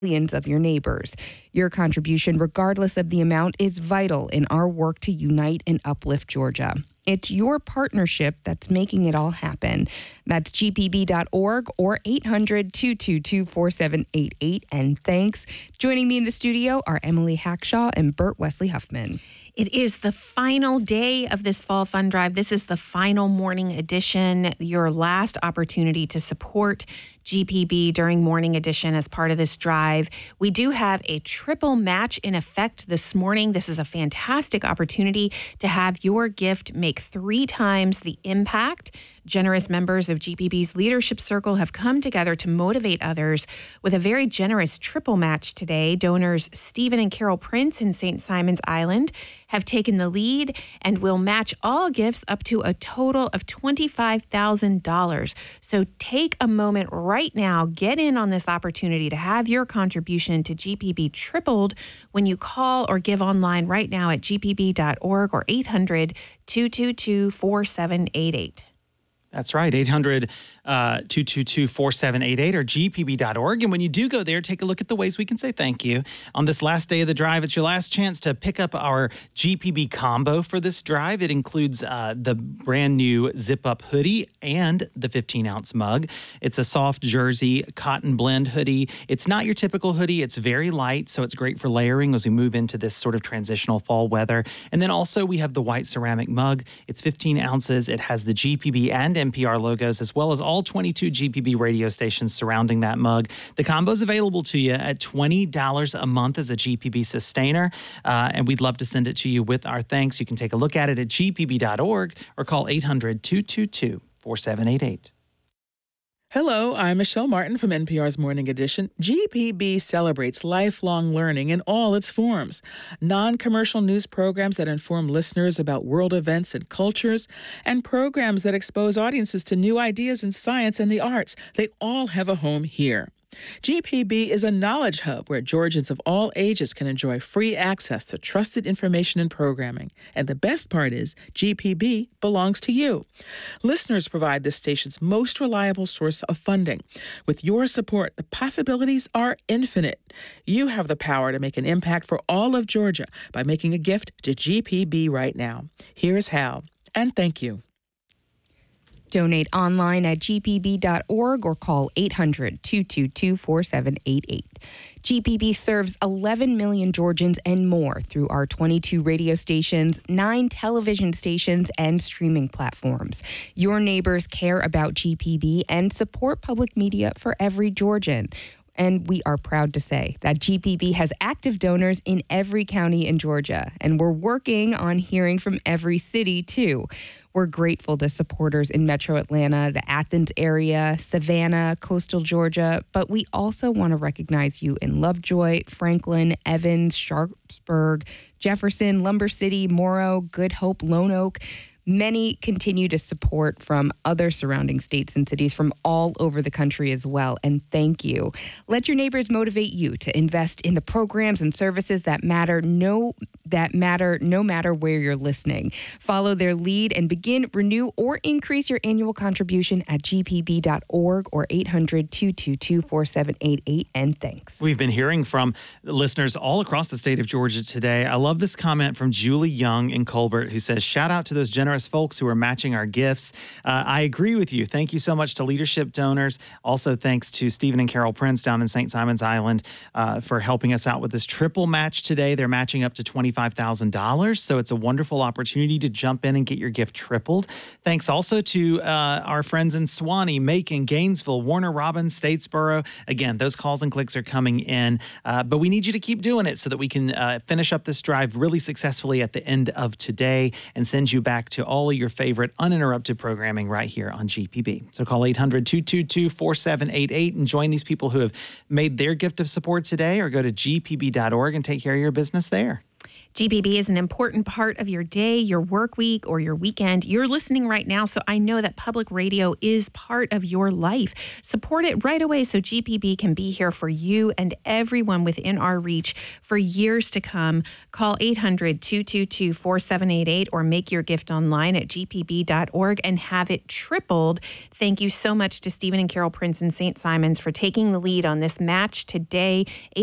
millions of your neighbors. Your contribution, regardless of the amount, is vital in our work to unite and uplift Georgia. It's your partnership that's making it all happen. That's gpb.org or 800-222-4788. And thanks. Joining me in the studio are Emily Hackshaw and Bert Wesley Huffman. It is the final day of this Fall Fund Drive. This is the final morning edition, your last opportunity to support GPB during morning edition as part of this drive. We do have a triple match in effect this morning. This is a fantastic opportunity to have your gift make 3 times the impact. Generous members of GPB's Leadership Circle have come together to motivate others with a very generous triple match today. Donors Stephen and Carol Prince in St. Simon's Island have taken the lead and will match all gifts up to a total of $25,000. So take a moment right now, get in on this opportunity to have your contribution to GPB tripled when you call or give online right now at gpb.org or 800-222-4788. That's right, 800-222-4788 or gpb.org. And when you do go there, take a look at the ways we can say thank you. On this last day of the drive, it's your last chance to pick up our GPB combo for this drive. It includes the brand new zip-up hoodie and the 15-ounce mug. It's a soft jersey cotton blend hoodie. It's not your typical hoodie. It's very light, so it's great for layering as we move into this sort of transitional fall weather. And then also we have the white ceramic mug. It's 15 ounces. It has the GPB and NPR logos, as well as all 22 GPB radio stations surrounding that mug. The combo is available to you at $20 a month as a GPB sustainer, and we'd love to send it to you with our thanks. You can take a look at it at gpb.org or call 800-222-4788. Hello, I'm Michelle Martin from NPR's Morning Edition. GPB celebrates lifelong learning in all its forms. Non-commercial news programs that inform listeners about world events and cultures, and programs that expose audiences to new ideas in science and the arts. They all have a home here. GPB is a knowledge hub where Georgians of all ages can enjoy free access to trusted information and programming. And the best part is, GPB belongs to you. Listeners provide this station's most reliable source of funding. With your support, the possibilities are infinite. You have the power to make an impact for all of Georgia by making a gift to GPB right now. Here's how. And thank you. Donate online at gpb.org or call 800-222-4788. GPB serves 11 million Georgians and more through our 22 radio stations, 9 television stations, and streaming platforms. Your neighbors care about GPB and support public media for every Georgian. And we are proud to say that GPB has active donors in every county in Georgia, and we're working on hearing from every city, too. We're grateful to supporters in Metro Atlanta, the Athens area, Savannah, coastal Georgia, but we also want to recognize you in Lovejoy, Franklin, Evans, Sharpsburg, Jefferson, Lumber City, Morrow, Good Hope, Lone Oak. Many continue to support from other surrounding states and cities from all over the country as well, and thank you. Let your neighbors motivate you to invest in the programs and services that matter no matter where you're listening. Follow their lead and begin, renew, or increase your annual contribution at gpb.org or 800-222-4788, and thanks. We've been hearing from listeners all across the state of Georgia today. I love this comment from Julie Young in Colbert, who says, shout out to those generous folks who are matching our gifts. I agree with you. Thank you so much to leadership donors. Also, thanks to Stephen and Carol Prince down in St. Simon's Island for helping us out with this triple match today. They're matching up to $25,000, so it's a wonderful opportunity to jump in and get your gift tripled. Thanks also to our friends in Suwannee, Macon, Gainesville, Warner Robins, Statesboro. Again, those calls and clicks are coming in, but we need you to keep doing it so that we can finish up this drive really successfully at the end of today and send you back to all of your favorite uninterrupted programming right here on GPB. So call 800-222-4788 and join these people who have made their gift of support today, or go to gpb.org and take care of your business there. GPB is an important part of your day, your work week, or your weekend. You're listening right now, so I know that public radio is part of your life. Support it right away so GPB can be here for you and everyone within our reach for years to come. Call 800-222-4788 or make your gift online at gpb.org and have it tripled. Thank you so much to Stephen and Carol Prince in St. Simons for taking the lead on this match today.